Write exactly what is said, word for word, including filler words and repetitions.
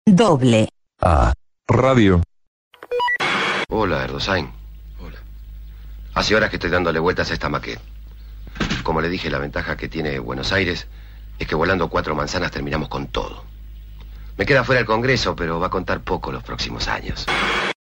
Doble. A. Radio. Hola, Erdosain. Hola. Hace horas que estoy dándole vueltas a esta maqueta. Como le dije, la ventaja que tiene Buenos Aires es que volando cuatro manzanas terminamos con todo. Me queda fuera el Congreso, pero va a contar poco los próximos años.